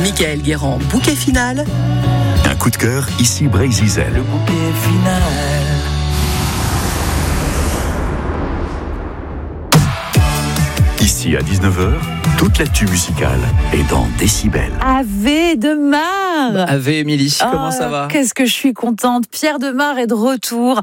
Michael Guérand, bouquet final. Un coup de cœur, ici Brésil. Le bouquet final. Ici à 19h, toute l'actu musicale est dans Décibel. Ave Demar. Ave Émilie, comment ça va? Qu'est-ce que je suis contente. Pierre Demar est de retour.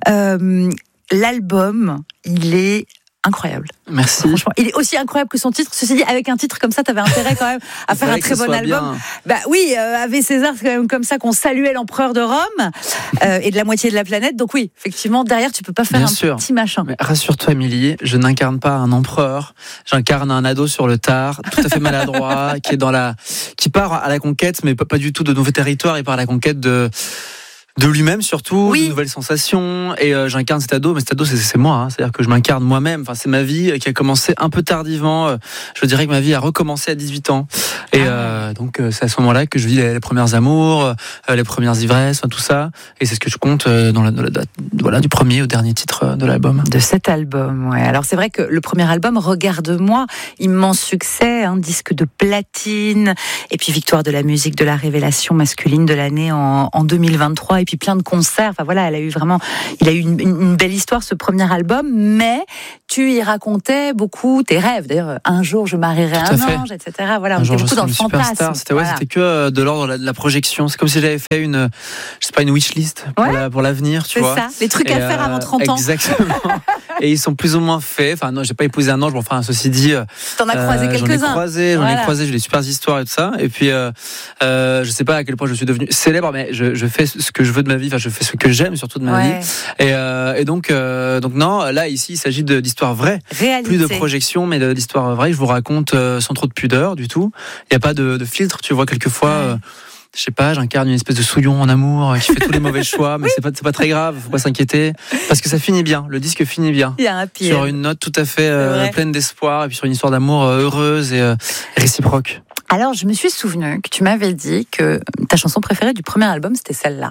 L'album, il est incroyable. Merci. Franchement, il est aussi incroyable que son titre. Ceci dit, avec un titre comme ça, t'avais intérêt quand même à faire un très bon album. Bien. Bah oui, Ave César, c'est quand même comme ça qu'on saluait l'empereur de Rome et de la moitié de la planète. Donc oui, effectivement, derrière, tu peux pas faire Bien un sûr. petit machin. Mais rassure-toi, Émilie, je n'incarne pas un empereur. J'incarne un ado sur le tard, tout à fait maladroit, qui part à la conquête, mais pas du tout de nouveaux territoires. Il part à la conquête de lui-même surtout, Oui. de nouvelles sensations, et j'incarne cet ado, mais cet ado c'est moi, hein. C'est-à-dire que je m'incarne moi-même, enfin c'est ma vie qui a commencé un peu tardivement, je dirais que ma vie a recommencé à 18 ans, et donc c'est à ce moment-là que je vis les premiers amours, les premières ivresses, tout ça, et c'est ce que je compte dans la date, voilà, du premier au dernier titre de l'album. De cet album, ouais. Alors c'est vrai que le premier album, Regarde-moi, immense succès, disque de platine, et puis victoire de la musique de la révélation masculine de l'année en 2023, et puis plein de concerts. Enfin voilà, il a eu une belle histoire ce premier album, mais tu y racontais beaucoup tes rêves. D'ailleurs, un jour je marierai un ange, etc. Voilà, on était beaucoup dans le fantasme. C'était que de l'ordre de la projection. C'est comme si j'avais fait une wishlist pour l'avenir, tu vois. C'est ça, les trucs à faire avant 30 ans. Exactement. Et ils sont plus ou moins faits. Enfin non, j'ai pas épousé un ange. Bon, enfin ceci dit, t'en as croisé quelques-uns. J'en ai croisé. J'ai des super histoires et tout ça. Et puis je sais pas à quel point je suis devenu célèbre, mais je fais ce que je veux de ma vie. Enfin, je fais ce que j'aime surtout de ma vie. Et donc non, là ici il s'agit d'histoires vraies. Réalité. Plus de projections, mais d'histoires vraies. Je vous raconte sans trop de pudeur du tout. Il y a pas de filtre. Tu vois quelquefois. Je sais pas, j'incarne une espèce de souillon en amour qui fait tous les mauvais choix, mais c'est pas très grave, faut pas s'inquiéter, parce que ça finit bien, le disque finit bien. Il y a un pire. Sur une note tout à fait pleine d'espoir, et puis sur une histoire d'amour heureuse et réciproque. Alors, je me suis souvenu que tu m'avais dit que ta chanson préférée du premier album, c'était celle-là.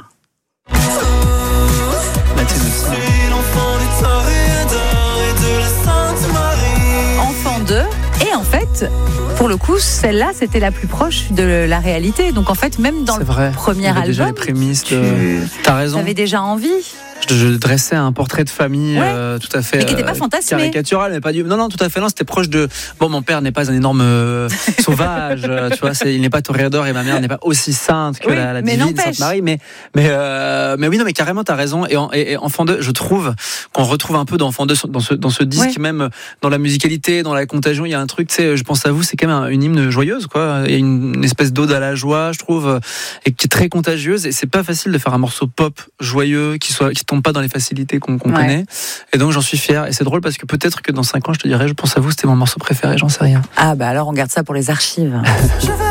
Enfant 2. Et en fait, pour le coup, celle-là, c'était la plus proche de la réalité. Donc en fait, même dans le premier album, déjà les prémices t'as raison. T'avais déjà envie. Je dressais un portrait de famille tout à fait mais qui n'était pas fantasmé, caricatural, mais pas du. Non, tout à fait. Non, c'était proche de. Bon, mon père n'est pas un énorme sauvage, tu vois. Il n'est pas toréador et ma mère n'est pas aussi sainte que la divine Sainte Marie. Mais oui, non, mais carrément, t'as raison. Et Enfant 2, je trouve qu'on retrouve un peu d'Enfant 2 dans ce disque, même dans la musicalité, dans la contagion. Il y a un truc, tu sais, je pense à vous, c'est quand même une hymne joyeuse, quoi. Il y a une espèce d'ode à la joie, je trouve, et qui est très contagieuse. Et c'est pas facile de faire un morceau pop joyeux qui tombe pas dans les facilités qu'on connaît, et donc j'en suis fier, et c'est drôle parce que peut-être que dans 5 ans je te dirai je pense à vous, c'était mon morceau préféré, j'en sais rien. Ah bah alors on garde ça pour les archives.